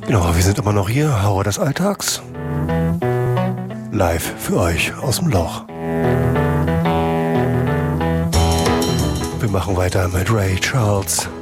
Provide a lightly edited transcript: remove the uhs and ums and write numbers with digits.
Genau, wir sind immer noch hier, Horror des Alltags. Live für euch aus dem Loch. Wir machen weiter mit Ray Charles.